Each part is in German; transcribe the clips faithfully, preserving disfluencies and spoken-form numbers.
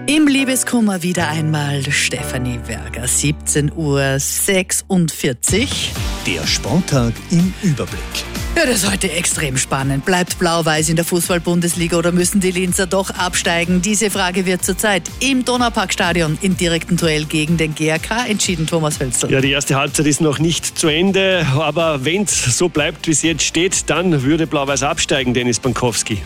Im Liebeskummer wieder einmal Stefanie Werger, siebzehn Uhr sechsundvierzig. Der Sporttag im Überblick. Ja, das ist heute extrem spannend. Bleibt Blau-Weiß in der Fußball-Bundesliga oder müssen die Linzer doch absteigen? Diese Frage wird zurzeit im Donauparkstadion im direkten Duell gegen den G A K entschieden, Thomas Hölzl. Ja, die erste Halbzeit ist noch nicht zu Ende, aber wenn es so bleibt, wie es jetzt steht, dann würde Blau-Weiß absteigen, Dennis Bankowski.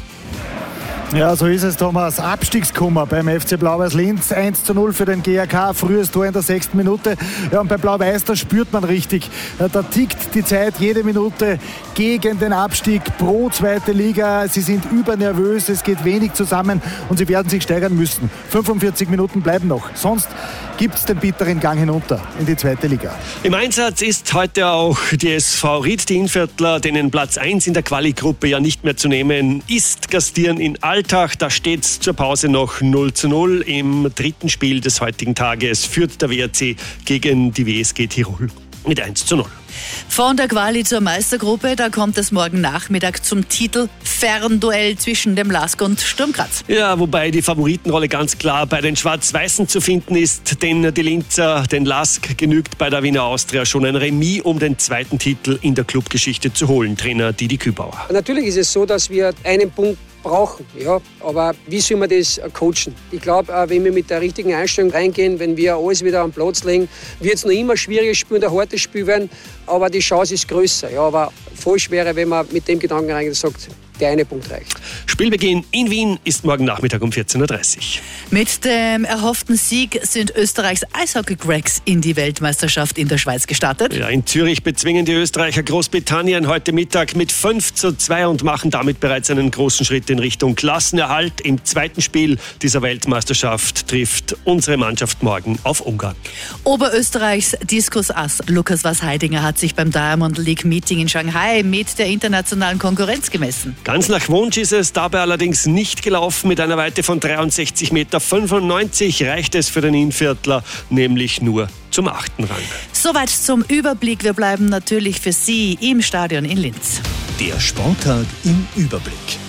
Ja, so ist es, Thomas. Abstiegskummer beim F C Blau-Weiß Linz. eins zu null für den G A K. Frühes Tor in der sechsten Minute. Ja, und bei Blau-Weiß, da spürt man richtig. Da tickt die Zeit jede Minute gegen den Abstieg pro zweite Liga. Sie sind übernervös, es geht wenig zusammen und sie werden sich steigern müssen. fünfundvierzig Minuten bleiben noch. Sonst gibt es den bitteren Gang hinunter in die zweite Liga. Im Einsatz ist heute auch die S V Ried, die Innviertler, denen Platz eins in der Quali-Gruppe ja nicht mehr zu nehmen ist, gastieren in Alltag. Da steht es zur Pause noch null zu null. Im dritten Spiel des heutigen Tages führt der W R C gegen die W S G Tirol mit eins zu null. Von der Quali zur Meistergruppe, da kommt es morgen Nachmittag zum Titel-Fernduell zwischen dem Lask und Sturm Graz. Ja, wobei die Favoritenrolle ganz klar bei den Schwarz-Weißen zu finden ist, denn die Linzer, den Lask, genügt bei der Wiener Austria schon ein Remis, um den zweiten Titel in der Clubgeschichte zu holen. Trainer Didi Kübauer. Natürlich ist es so, dass wir einen Punkt brauchen, ja, aber wie soll man das coachen? Ich glaube, wenn wir mit der richtigen Einstellung reingehen, wenn wir alles wieder am Platz legen, wird es noch immer ein schwieriges Spiel, ein hartes Spiel werden, aber die Chance ist größer. Ja, aber falsch wäre, wenn man mit dem Gedanken reingeht und sagt, der eine Punkt reicht. Spielbeginn in Wien ist morgen Nachmittag um vierzehn Uhr dreißig. Mit dem erhofften Sieg sind Österreichs Eishockey-Cracks in die Weltmeisterschaft in der Schweiz gestartet. Ja, in Zürich bezwingen die Österreicher Großbritannien heute Mittag mit fünf zu zwei und machen damit bereits einen großen Schritt in Richtung Klassenerhalt. Im zweiten Spiel dieser Weltmeisterschaft trifft unsere Mannschaft morgen auf Ungarn. Oberösterreichs Diskusass Lukas Washeidinger hat sich beim Diamond League Meeting in Shanghai mit der internationalen Konkurrenz gemessen. Ganz nach Wunsch ist es dabei allerdings nicht gelaufen. Mit einer Weite von dreiundsechzig Komma fünfundneunzig Meter reicht es für den Innviertler nämlich nur zum achten Rang. Soweit zum Überblick. Wir bleiben natürlich für Sie im Stadion in Linz. Der Sporttag im Überblick.